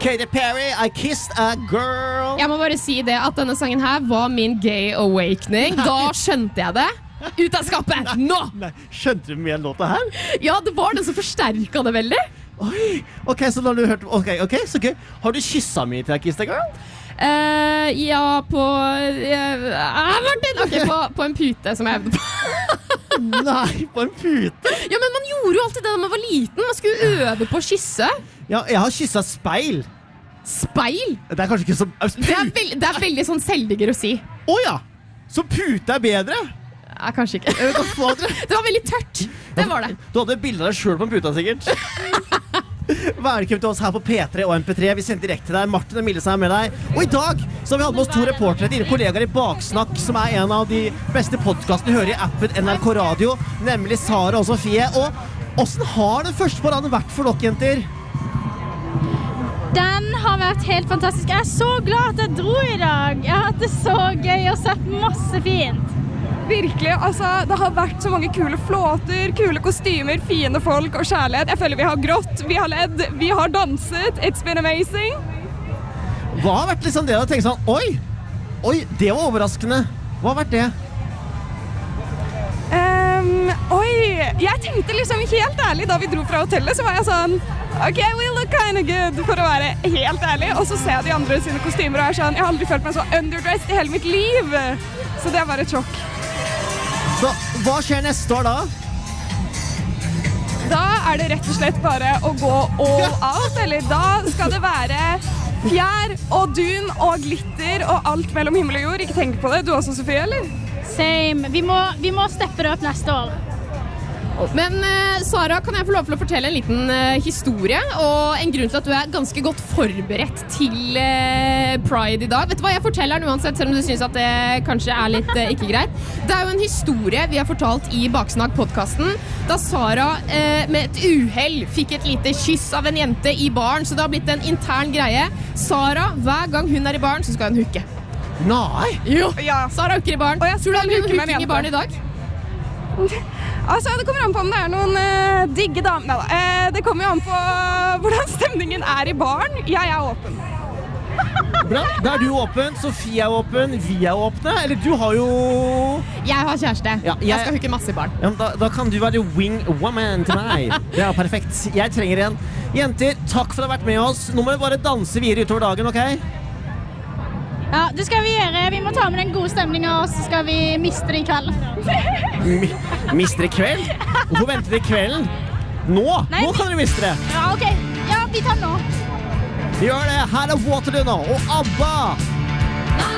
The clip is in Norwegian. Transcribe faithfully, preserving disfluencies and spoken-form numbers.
Katy Perry, I kissed a girl. Jeg må bare si det at denne sangen her var min gay awakening. Da skjønte jeg det. Ut av skapet, nå! Nei, skjønte du med låta her? Ja, det var det som forsterket det veldig. Oi, ok, så da har du hørt Ok, ok, så gøy. Har du kysset mye til I Kissed a Girl? Uh, ja, på uh, ah, Martin! Ok, på, på en pute som jeg øvde på. Nei, på en pute? Ja, men man gjorde jo alltid det da man var liten. Man skulle øve på å kysse. Ja, jeg har kysset speil. Speil? Det er kanskje ikke så Det er, veld, det er veldig sånn selvdigger å si. Åja, så pute er bedre. Ja, kanskje ikke. Det var veldig tørt. Det var det. Du hadde bilder av deg selv på en puta, sikkert. Velkommen til oss her på P tre og M P tre. Vi sender direkte til deg. Martin og Mille er med deg. Og i dag så har vi hatt med oss to reportere, dine kollegaer i Baksnakk, som er en av de beste podcastene du hører i appen N R K Radio, nemlig Sara og Sofie. Og hvordan har den første på raden vært for dere, jenter? Den har vært helt fantastisk. Jeg er så glad at jeg dro i dag. Jeg har hatt det så gøy og sett masse fint. Virkelig, altså, det har vært så mange kule flåter, kule kostymer, fine folk og kjærlighet. Jeg føler vi har grått, vi har ledd, vi har danset. It's been amazing. Hva har vært liksom det å tenke sånn, oi, oi, det var overraskende. Hva har vært det? Um, oi, jeg tenkte liksom helt ærlig da vi dro fra hotellet, så var jeg sånn, ok, we look kind of good, for å være helt ærlig. Og så ser jeg de andre sine kostymer og er sånn, jeg har aldri følt meg så underdressed i hele mitt liv. Så det var et sjokk. Så hva skjer neste år da? Da er det rett og slett bare å gå all out, eller da skal det være fjær og dun og glitter og alt mellom himmel og jord. Ikke tenk på det, du også, Sofie, eller? Same. Vi må, vi må steppe det opp neste år. Men uh, Sara, kan jeg få lov til å fortelle en liten uh, historie og en grunn til at du er ganske godt forberedt til uh, Pride i dag. Vet du hva jeg forteller den uansett, selv om du synes at det kanskje er litt uh, ikke greit? Det er jo en historie vi har fortalt i Baksnakk-podcasten, da Sara uh, med et uheld fikk et lite kyss av en jente i baren, så det har blitt en intern greie. Sara, hver gang hun er i baren, så skal hun hooke. Nei! Jo, ja. Sara hooker i baren. Og jeg tror du det skal blir hooke med en hooking i baren i dag? Altså, det kommer an på om det er noen uh, digge damer. Neida, uh, det kommer jo an på hvordan stemningen er i baren. Jeg er åpen. Bra, da er du åpen, Sofie er åpen, vi er åpne, eller du har jo... Jeg har kjæreste. Ja, jeg... jeg skal hooke masse i baren. Ja, da, da kan du være wing woman til meg. Det er perfekt. Jeg trenger en. Jenter, takk for å ha vært med oss. Nå må vi bare danse videre utover dagen, ok? Ja, det skal vi gjøre. Vi må ta med den gode stemningen, og så skal vi miste det i kveld. Mi miste det i kveld? Hvorfor venter det i kvelden? Nå! Nei, nå kan dere miste det! Ja, ok. Ja, vi tar den nå. Vi gjør det. Her er Waterloo nå, og ABBA!